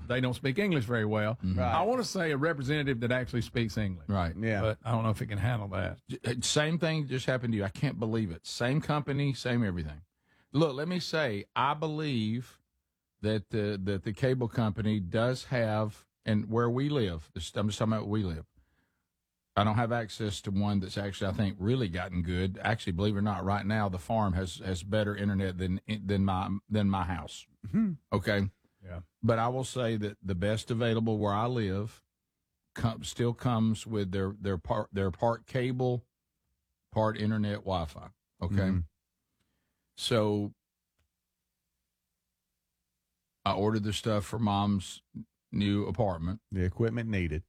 they don't speak English very well. Mm-hmm. I want to say a representative that actually speaks English. Right. Yeah. But I don't know if it can handle that. Same thing just happened to you. I can't believe it. Same company, same everything. Look, let me say, I believe that the cable company does have, and where we live, I'm just talking about where we live. I don't have access to one that's actually, I think, really gotten good. Actually, believe it or not, right now the farm has better internet than my house. Mm-hmm. Okay. Yeah. But I will say that the best available where I live still comes with their part cable, part internet Wi-Fi. Okay. Mm-hmm. So I ordered the stuff for Mom's new apartment. The equipment needed.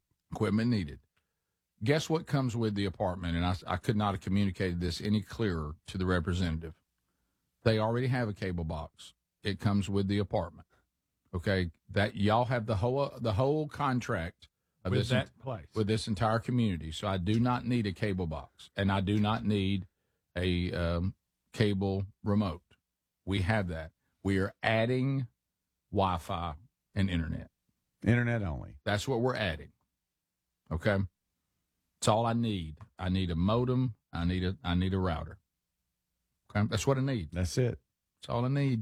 Guess what comes with the apartment? And I could not have communicated this any clearer to the representative. They already have a cable box. It comes with the apartment. Okay, that y'all have the whole contract of With that place. with this entire community. So I do not need a cable box, and I do not need a cable remote. We have that. We are adding Wi-Fi and internet. Internet only. That's what we're adding. Okay. That's all I need. I need a modem. I need a router. Okay, that's what I need. That's it. That's all I need.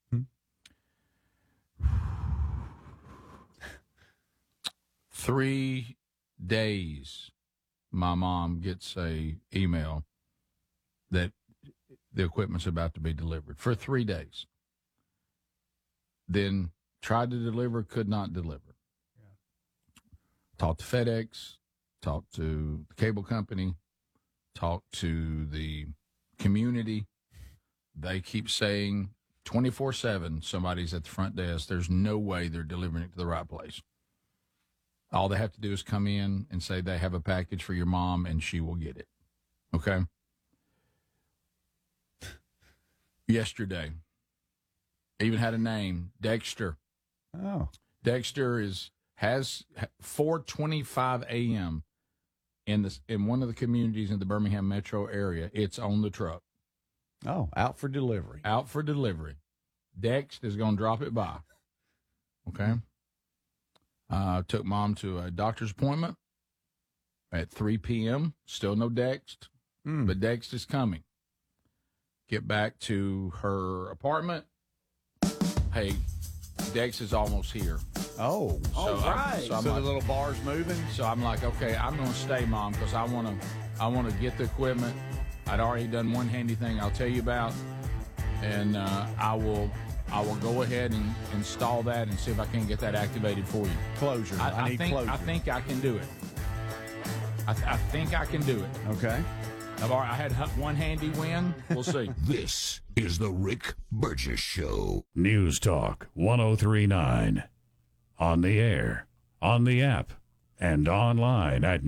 3 days, my mom gets a email that the equipment's about to be delivered for 3 days. Then tried to deliver, could not deliver. Yeah. Talked to FedEx. Talk to the cable company, talk to the community. They keep saying 24/7 somebody's at the front desk. There's no way they're delivering it to the right place. All they have to do is come in and say they have a package for your mom and she will get it. Okay? Yesterday, even had a name, Dexter. Oh. Dexter has 4:25 a.m. in one of the communities in the Birmingham metro area. It's on the truck. Oh, out for delivery. Out for delivery. Dex is going to drop it by. Okay. Took Mom to a doctor's appointment at 3 p.m. Still no Dex, but Dex is coming. Get back to her apartment. Hey, Dex is almost here. Oh, all right. So the little bar's moving. So I'm like, okay, I'm going to stay, Mom, because I want to get the equipment. I'd already done one handy thing I'll tell you about, and I will go ahead and install that and see if I can get that activated for you. Closure. I need closure. I think I can do it. I think I can do it. Okay. I had one handy win. We'll see. This is the Rick Burgess Show. News Talk 1039. On the air, on the app, and online at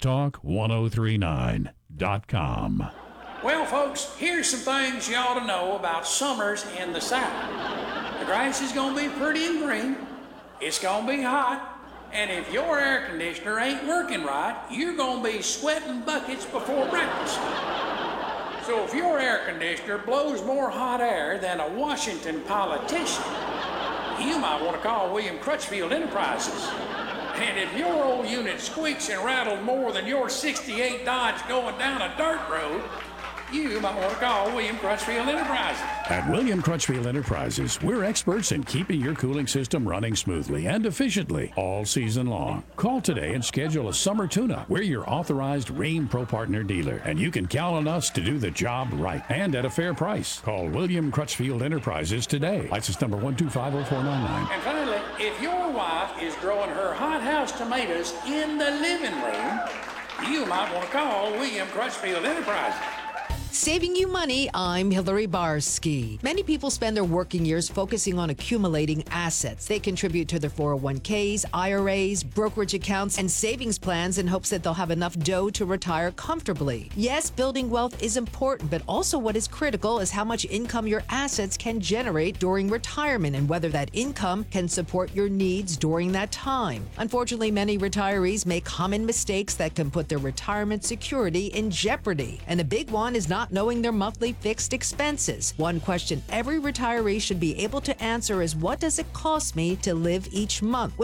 newstalk1039.com. Well, folks, here's some things you ought to know about summers in the South. The grass is going to be pretty and green. It's going to be hot. And if your air conditioner ain't working right, you're going to be sweating buckets before breakfast. So if your air conditioner blows more hot air than a Washington politician, you might want to call William Crutchfield Enterprises. And if your old unit squeaks and rattles more than your 68 Dodge going down a dirt road, you might want to call William Crutchfield Enterprises. At William Crutchfield Enterprises, we're experts in keeping your cooling system running smoothly and efficiently all season long. Call today and schedule a summer tune-up. We're your authorized Rheem Pro Partner dealer, and you can count on us to do the job right and at a fair price. Call William Crutchfield Enterprises today. License number 1250499. And finally, if your wife is growing her hothouse tomatoes in the living room, you might want to call William Crutchfield Enterprises. Saving you money, I'm Hillary Barsky. Many people spend their working years focusing on accumulating assets. They contribute to their 401ks, IRAs, brokerage accounts, and savings plans in hopes that they'll have enough dough to retire comfortably. Yes, building wealth is important, but also what is critical is how much income your assets can generate during retirement and whether that income can support your needs during that time. Unfortunately, many retirees make common mistakes that can put their retirement security in jeopardy. And a big one is not knowing their monthly fixed expenses. One question every retiree should be able to answer is, what does it cost me to live each month?